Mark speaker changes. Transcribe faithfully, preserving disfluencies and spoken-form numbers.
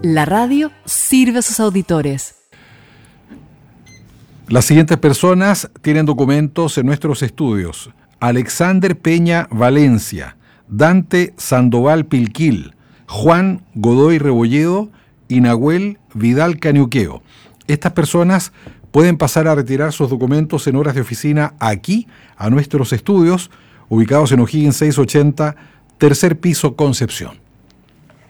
Speaker 1: La radio sirve a sus auditores.
Speaker 2: Las siguientes personas tienen documentos en nuestros estudios: Alexander Peña Valencia, Dante Sandoval Pilquil, Juan Godoy Rebolledo y Nahuel Vidal Caniuqueo. Estas personas pueden pasar a retirar sus documentos en horas de oficina aquí, a nuestros estudios, ubicados en O'Higgins seiscientos ochenta, tercer piso, Concepción.